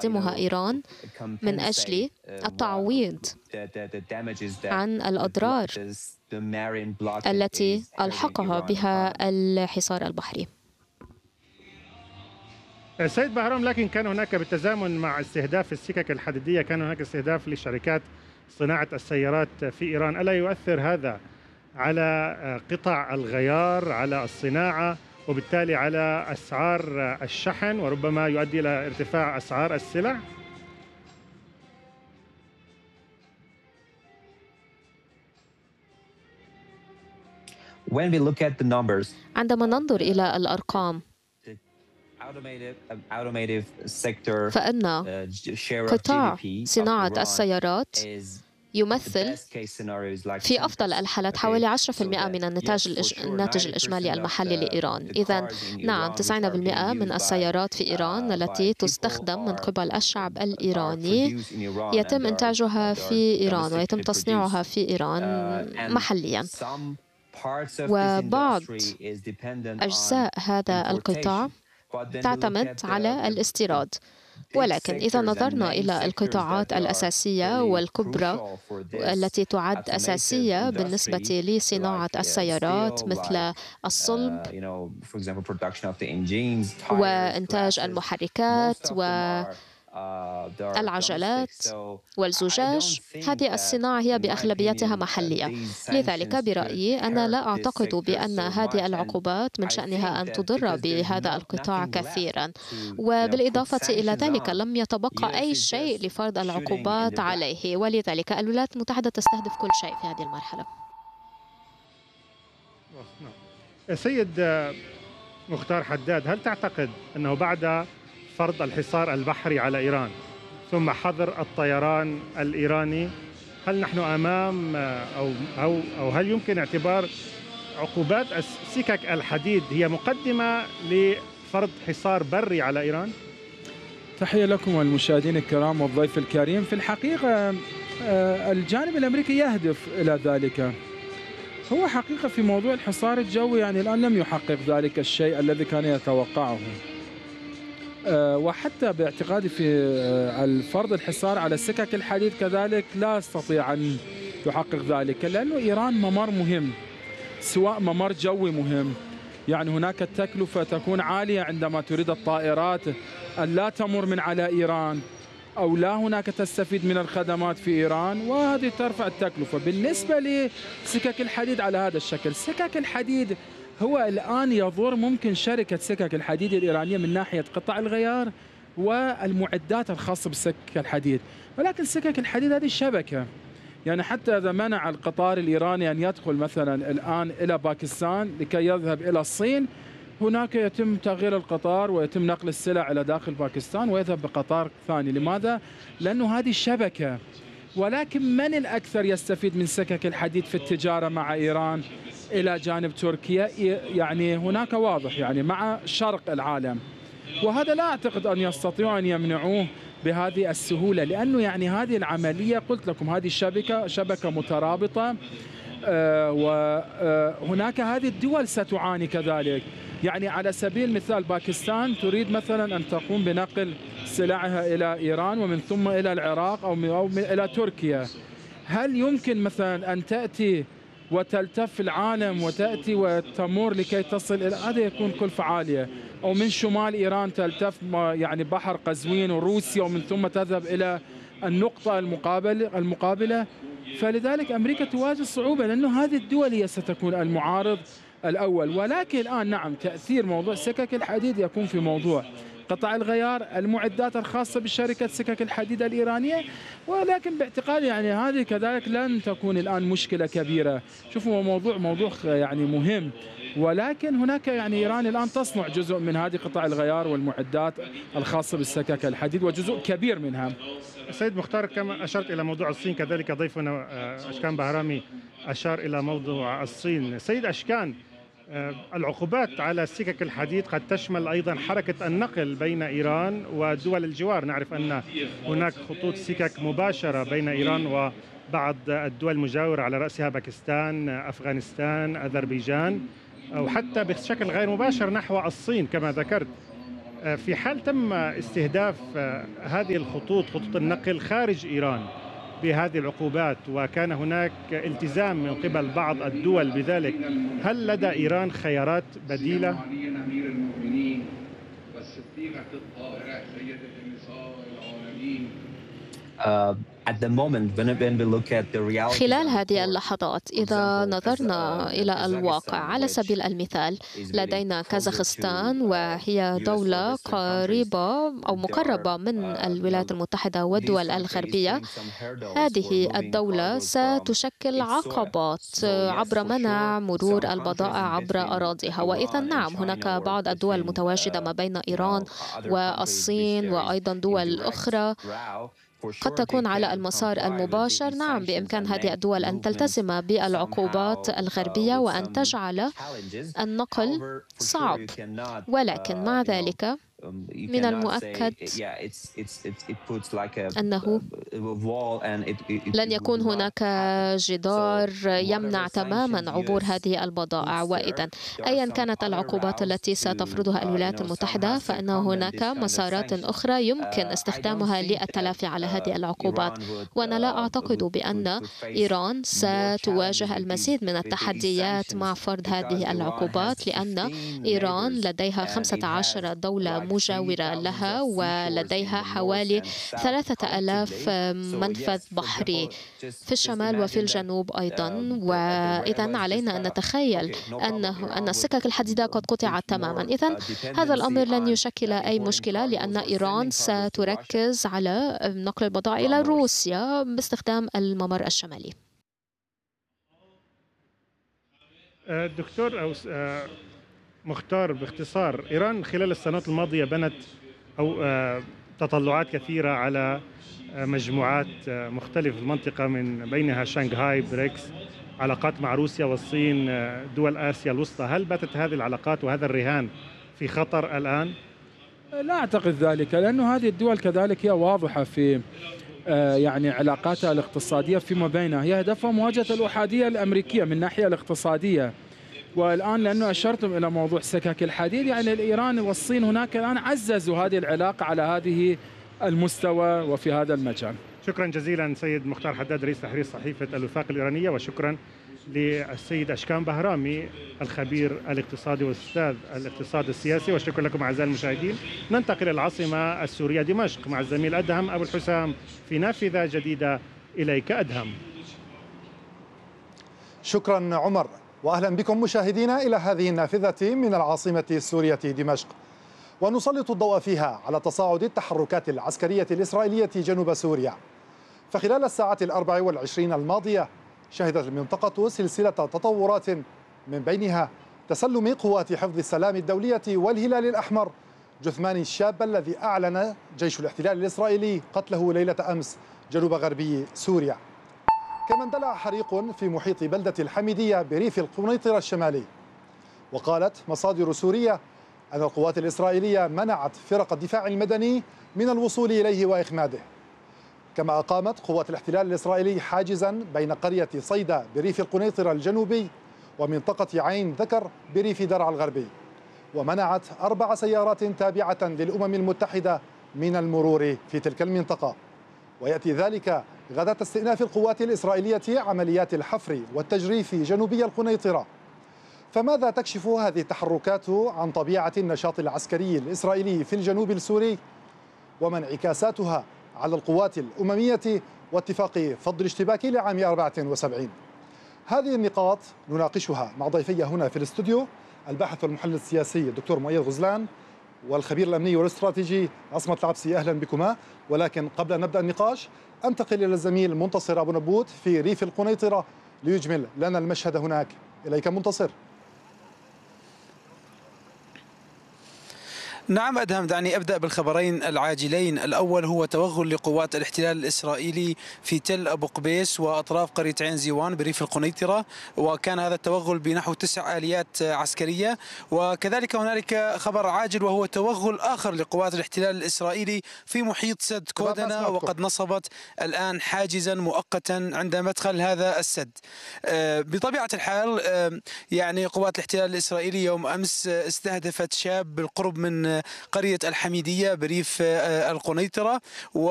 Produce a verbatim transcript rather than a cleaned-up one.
تقدمها إيران من أجل التعويض عن الأضرار التي ألحقها بها الحصار البحري. سيد بهرام، لكن كان هناك بالتزامن مع استهداف السكك الحديدية كان هناك استهداف لشركات صناعة السيارات في إيران. ألا يؤثر هذا على قطع الغيار، على الصناعة، وبالتالي على أسعار الشحن، وربما يؤدي إلى ارتفاع أسعار السلع؟ عندما ننظر إلى الأرقام فإن قطاع صناعة السيارات يمثل في أفضل الحالات حوالي عشرة بالمئة من النتاج الناتج الإجمالي المحلي لإيران. إذن نعم، تسعين بالمئة من السيارات في إيران التي تستخدم من قبل الشعب الإيراني يتم إنتاجها في إيران ويتم تصنيعها في إيران محليا. وبعض أجزاء هذا القطاع تعتمد على الاستيراد، ولكن إذا نظرنا إلى القطاعات الأساسية والكبرى التي تعد أساسية بالنسبة لصناعة السيارات مثل الصلب وإنتاج المحركات والعجلات والزجاج، هذه الصناعة هي بأغلبيتها محلية. لذلك برأيي أنا لا أعتقد بأن هذه العقوبات من شأنها أن تضر بهذا القطاع كثيرا، وبالإضافة إلى ذلك لم يتبقى أي شيء لفرض العقوبات عليه، ولذلك الولايات المتحدة تستهدف كل شيء في هذه المرحلة. سيد مختار حداد، هل تعتقد أنه بعد فرض الحصار البحري على إيران ثم حظر الطيران الإيراني، هل نحن أمام أو أو أو هل يمكن اعتبار عقوبات سكك الحديد هي مقدمة لفرض حصار بري على إيران؟ تحية لكم والمشاهدين الكرام والضيف الكريم. في الحقيقة الجانب الأمريكي يهدف إلى ذلك. هو حقيقة في موضوع الحصار الجوي يعني الآن لم يحقق ذلك الشيء الذي كان يتوقعه، وحتى باعتقادي في الفرض الحصار على السكك الحديد كذلك لا يستطيع أن يحقق ذلك، لأنه إيران ممر مهم، سواء ممر جوي مهم، يعني هناك التكلفة تكون عالية عندما تريد الطائرات أن لا تمر من على إيران أو لا هناك تستفيد من الخدمات في إيران، وهذه ترفع التكلفة. بالنسبة لسكك الحديد على هذا الشكل، سكك الحديد هو الآن يضر ممكن شركة سكك الحديد الإيرانية من ناحية قطع الغيار والمعدات الخاصة بسكك الحديد، ولكن سكك الحديد هذه شبكة، يعني حتى إذا منع القطار الإيراني أن يدخل مثلا الآن إلى باكستان لكي يذهب إلى الصين، هناك يتم تغيير القطار ويتم نقل السلع إلى داخل باكستان ويذهب بقطار ثاني. لماذا؟ لأنه هذه شبكة. ولكن من الأكثر يستفيد من سكك الحديد في التجارة مع إيران إلى جانب تركيا؟ يعني هناك واضح يعني مع شرق العالم، وهذا لا أعتقد أن يستطيعوا أن يمنعوه بهذه السهولة، لأنه يعني هذه العملية قلت لكم هذه الشبكة شبكة مترابطة، آه وهناك هذه الدول ستعاني كذلك. يعني على سبيل المثال باكستان تريد مثلا أن تقوم بنقل سلعها إلى إيران ومن ثم إلى العراق أو إلى تركيا، هل يمكن مثلا أن تأتي وتلتف العالم وتأتي وتمر لكي تصل إلى هذا؟ يكون كلفة عالية. أو من شمال إيران تلتف يعني بحر قزوين وروسيا ومن ثم تذهب إلى النقطة المقابلة المقابلة فلذلك أمريكا تواجه صعوبة، لأنه هذه الدول هي ستكون المعارض الأول. ولكن الآن نعم تأثير موضوع سكك الحديد يكون في موضوع قطع الغيار، المعدات الخاصة بشركة سكك الحديد الإيرانية، ولكن باعتقادي يعني هذه كذلك لن تكون الآن مشكلة كبيرة. شوفوا موضوع موضوع يعني مهم، ولكن هناك يعني إيران الآن تصنع جزء من هذه قطع الغيار والمعدات الخاصة بالسكك الحديد وجزء كبير منها. سيد مختار، كما أشرت إلى موضوع الصين كذلك ضيفنا أشكان بهرامي أشار إلى موضوع الصين. سيد أشكان، العقوبات على سكك الحديد قد تشمل أيضا حركة النقل بين إيران ودول الجوار. نعرف أن هناك خطوط سكك مباشرة بين إيران وبعض الدول المجاورة على رأسها باكستان، أفغانستان، أذربيجان، أو حتى بشكل غير مباشر نحو الصين كما ذكرت. في حال تم استهداف هذه الخطوط خطوط النقل خارج إيران بهذه العقوبات وكان هناك التزام من قبل بعض الدول بذلك، هل لدى إيران خيارات بديلة؟ خلال هذه اللحظات إذا نظرنا إلى الواقع على سبيل المثال لدينا كازاخستان وهي دولة قريبة أو مقربة من الولايات المتحدة والدول الغربية. هذه الدولة ستشكل عقبات عبر منع مرور البضائع عبر أراضيها، وإذا نعم هناك بعض الدول المتواجدة ما بين إيران والصين وأيضا دول أخرى قد تكون على المسار المباشر. نعم بإمكان هذه الدول أن تلتزم بالعقوبات الغربية وأن تجعل النقل صعب، ولكن مع ذلك من المؤكد أنه لن يكون هناك جدار يمنع تماما عبور هذه البضائع. وإذا أيا كانت العقوبات التي ستفرضها الولايات المتحدة فإن هناك مسارات أخرى يمكن استخدامها للتلافي على هذه العقوبات، وأنا لا أعتقد بأن إيران ستواجه المزيد من التحديات مع فرض هذه العقوبات، لأن إيران لديها خمسة عشر دولة مجاورة لها ولديها حوالي ثلاثة آلاف منفذ بحري في الشمال وفي الجنوب أيضا. وإذا علينا أن نتخيل أنه أن السكك الحديدية قد قطعت تماما. إذا هذا الأمر لن يشكل أي مشكلة، لأن إيران ستركز على نقل البضائع إلى روسيا باستخدام الممر الشمالي. دكتور أو مختار، باختصار، إيران خلال السنوات الماضية بنت أو تطلعات كثيرة على مجموعات مختلفة في المنطقة من بينها شنغهاي، بريكس، علاقات مع روسيا والصين، دول آسيا الوسطى. هل باتت هذه العلاقات وهذا الرهان في خطر الآن؟ لا أعتقد ذلك، لأنه هذه الدول كذلك هي واضحة في يعني علاقاتها الاقتصادية فيما بينها، هي هدفها مواجهة الأحادية الأمريكية من الناحية الاقتصادية. والآن لأنه أشرتم إلى موضوع سكك الحديد، يعني الإيران والصين هناك الآن عززوا هذه العلاقة على هذه المستوى وفي هذا المجال. شكرا جزيلا سيد مختار حداد رئيس تحرير صحيفة الوفاق الإيرانية، وشكرا للسيد أشكان بهرامي الخبير الاقتصادي واستاذ الاقتصاد السياسي. وشكرا لكم أعزائي المشاهدين. ننتقل إلى العاصمة السورية دمشق مع الزميل أدهم أبو الحسام في نافذة جديدة. إليك أدهم. شكرا عمر، وأهلا بكم مشاهدينا إلى هذه النافذة من العاصمة السورية دمشق، ونسلط الضوء فيها على تصاعد التحركات العسكرية الإسرائيلية جنوب سوريا. فخلال الساعات الأربع والعشرين الماضية شهدت المنطقة سلسلة تطورات، من بينها تسلم قوات حفظ السلام الدولية والهلال الأحمر جثمان الشاب الذي أعلن جيش الاحتلال الإسرائيلي قتله ليلة أمس جنوب غربي سوريا. كما اندلع حريق في محيط بلدة الحميدية بريف القنيطرة الشمالي، وقالت مصادر سورية أن القوات الإسرائيلية منعت فرق الدفاع المدني من الوصول إليه وإخماده. كما أقامت قوات الاحتلال الإسرائيلي حاجزا بين قرية صيدا بريف القنيطرة الجنوبي ومنطقة عين ذكر بريف درعا الغربي، ومنعت أربع سيارات تابعة للأمم المتحدة من المرور في تلك المنطقة. ويأتي ذلك غداة استئناف القوات الإسرائيلية عمليات الحفر والتجريف جنوبي القنيطرة. فماذا تكشف هذه التحركات عن طبيعة النشاط العسكري الإسرائيلي في الجنوب السوري، وما انعكاساتها على القوات الأممية واتفاق فض الاشتباك لعام أربعة وسبعين؟ هذه النقاط نناقشها مع ضيفي هنا في الاستوديو، الباحث والمحلل السياسي الدكتور مؤيد غزلان، والخبير الأمني والاستراتيجي عصمت العبسي. أهلا بكما. ولكن قبل أن نبدأ النقاش أنتقل إلى الزميل منتصر أبو نبوت في ريف القنيطرة ليجمل لنا المشهد هناك. إليك منتصر. نعم أدهم، دعني أبدأ بالخبرين العاجلين. الأول هو توغل لقوات الاحتلال الإسرائيلي في تل أبو قبيس وأطراف قرية عين زيوان بريف القنيطرة، وكان هذا التوغل بنحو تسع آليات عسكرية. وكذلك هنالك خبر عاجل وهو توغل آخر لقوات الاحتلال الإسرائيلي في محيط سد كودنا، وقد نصبت الآن حاجزا مؤقتا عند مدخل هذا السد. بطبيعة الحال يعني قوات الاحتلال الإسرائيلي يوم أمس استهدفت شاب بالقرب من قرية الحميدية بريف القنيطرة.